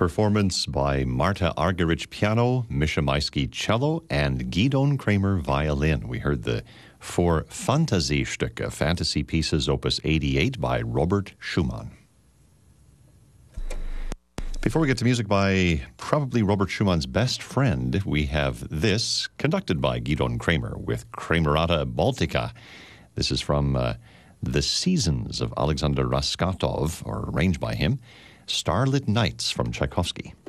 Performance by Marta Argerich piano, Misha Maisky cello, and Gidon Kramer violin. We heard the four Fantasiestücke, fantasy pieces, opus 88 by Robert Schumann. Before we get to music by probably Robert Schumann's best friend, we have this, conducted by Gidon Kramer with Kramerata Baltica. This is from The Seasons of Alexander Raskatov, or arranged by him, Starlit Nights from Tchaikovsky.